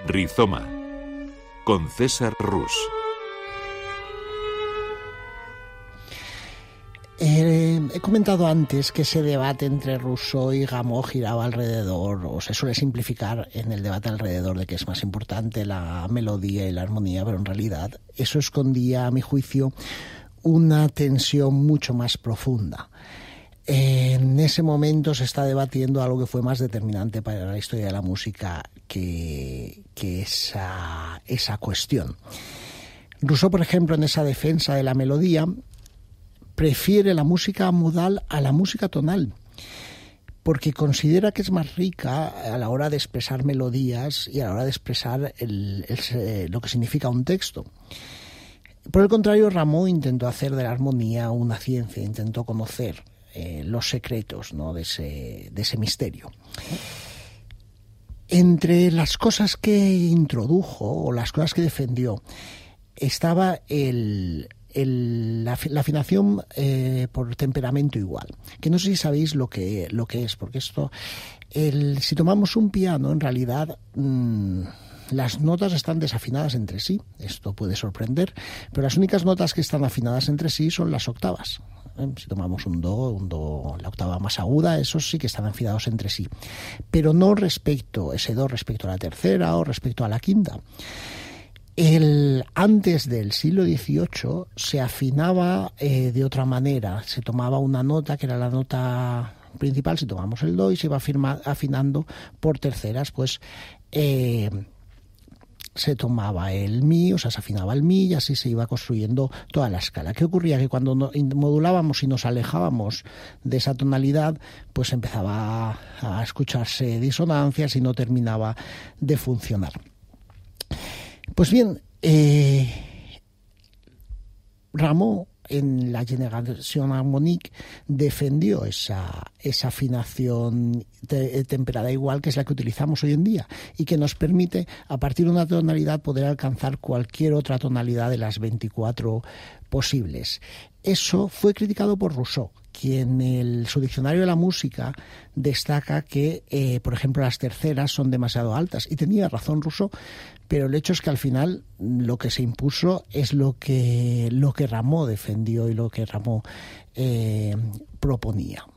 Rizoma, con César Rus. He comentado antes que ese debate entre Rousseau y Rameau giraba alrededor, o se suele simplificar en el debate alrededor de que es más importante la melodía y la armonía, pero en realidad eso escondía, a mi juicio, una tensión mucho más profunda. En ese momento se está debatiendo algo que fue más determinante para la historia de la música que esa cuestión. Rousseau, por ejemplo, en esa defensa de la melodía, prefiere la música modal a la música tonal, porque considera que es más rica a la hora de expresar melodías y a la hora de expresar lo que significa un texto. Por el contrario, Rameau intentó hacer de la armonía una ciencia, intentó conocer los secretos, ¿no?, de ese misterio. Entre las cosas que introdujo o las cosas que defendió estaba la afinación por temperamento igual, que no sé si sabéis lo que es, porque esto, si tomamos un piano, en realidad las notas están desafinadas entre sí. Esto puede sorprender, pero las únicas notas que están afinadas entre sí son las octavas. Si tomamos un do, la octava más aguda, esos sí que están afinados entre sí, pero no ese do respecto a la tercera o respecto a la quinta. Antes del siglo XVIII se afinaba de otra manera. Se tomaba una nota que era la nota principal, si tomamos el do, y se iba afinando por terceras, pues se tomaba el mi, o sea, se afinaba el mi, y así se iba construyendo toda la escala. ¿Qué ocurría? Que cuando modulábamos y nos alejábamos de esa tonalidad, pues empezaba a escucharse disonancias y no terminaba de funcionar. Pues bien, Rameau, en la Génération Harmonique, defendió esa afinación temperada igual, que es la que utilizamos hoy en día y que nos permite, a partir de una tonalidad, poder alcanzar cualquier otra tonalidad de las 24 posibles. Eso fue criticado por Rousseau, quien en su diccionario de la música destaca que, por ejemplo, las terceras son demasiado altas. Y tenía razón Rousseau, pero el hecho es que al final lo que se impuso es lo que Rameau defendió y lo que Rameau proponía.